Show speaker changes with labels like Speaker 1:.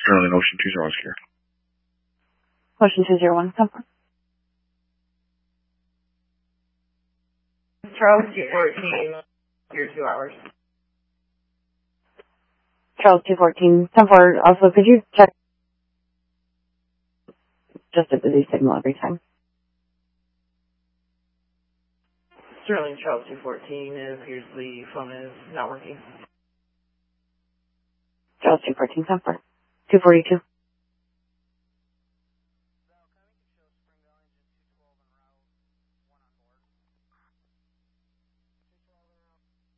Speaker 1: Sterling Ocean 20 Oscar.
Speaker 2: Ocean 201, comfort.
Speaker 3: Charles 214, here 2 hours.
Speaker 2: Charles 214, comfort. Also, could you check just a busy signal every time?
Speaker 3: Sterling Charles 214, it appears the phone is not working.
Speaker 2: Charles 214, comfort. 242.